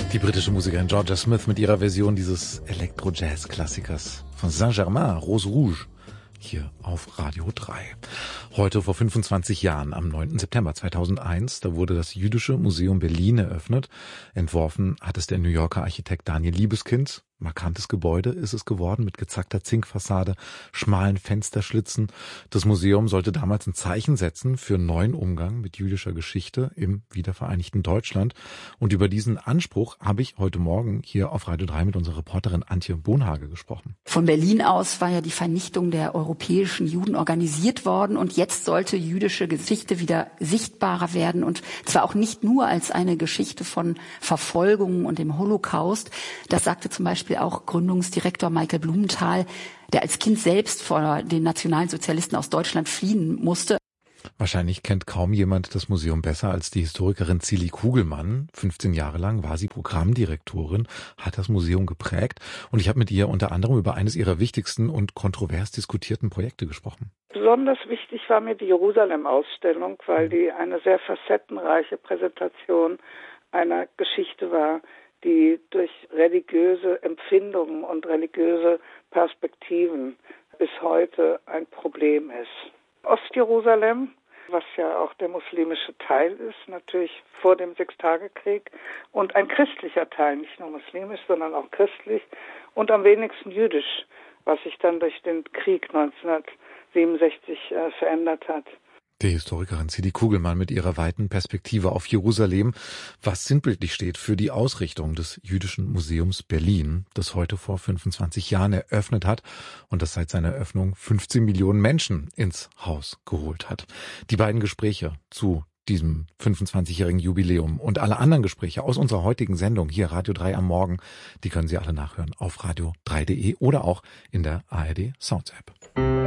Die britische Musikerin Georgia Smith mit ihrer Version dieses Elektro-Jazz-Klassikers von Saint-Germain, Rose Rouge, hier auf Radio 3. Heute vor 25 Jahren, am 9. September 2001, da wurde das Jüdische Museum Berlin eröffnet. Entworfen hat es der New Yorker Architekt Daniel Liebeskind. Markantes Gebäude ist es geworden mit gezackter Zinkfassade, schmalen Fensterschlitzen. Das Museum sollte damals ein Zeichen setzen für einen neuen Umgang mit jüdischer Geschichte im wiedervereinigten Deutschland. Und über diesen Anspruch habe ich heute Morgen hier auf Radio 3 mit unserer Reporterin Antje Bohnhage gesprochen. Von Berlin aus war ja die Vernichtung der europäischen Juden organisiert worden und jetzt sollte jüdische Geschichte wieder sichtbarer werden und zwar auch nicht nur als eine Geschichte von Verfolgungen und dem Holocaust. Das sagte zum Beispiel auch Gründungsdirektor Michael Blumenthal, der als Kind selbst vor den nationalen Sozialisten aus Deutschland fliehen musste. Wahrscheinlich kennt kaum jemand das Museum besser als die Historikerin Zilli Kugelmann. 15 Jahre lang war sie Programmdirektorin, hat das Museum geprägt und ich habe mit ihr unter anderem über eines ihrer wichtigsten und kontrovers diskutierten Projekte gesprochen. Besonders wichtig war mir die Jerusalem-Ausstellung, weil die eine sehr facettenreiche Präsentation einer Geschichte war, die durch religiöse Empfindungen und religiöse Perspektiven bis heute ein Problem ist. Ostjerusalem, was ja auch der muslimische Teil ist, natürlich vor dem Sechstagekrieg und ein christlicher Teil, nicht nur muslimisch, sondern auch christlich und am wenigsten jüdisch, was sich dann durch den Krieg 1967 verändert hat. Die Historikerin Zilli Kugelmann mit ihrer weiten Perspektive auf Jerusalem, was sinnbildlich steht für die Ausrichtung des Jüdischen Museums Berlin, das heute vor 25 Jahren eröffnet hat und das seit seiner Eröffnung 15 Millionen Menschen ins Haus geholt hat. Die beiden Gespräche zu diesem 25-jährigen Jubiläum und alle anderen Gespräche aus unserer heutigen Sendung hier Radio 3 am Morgen, die können Sie alle nachhören auf radio3.de oder auch in der ARD Sounds App.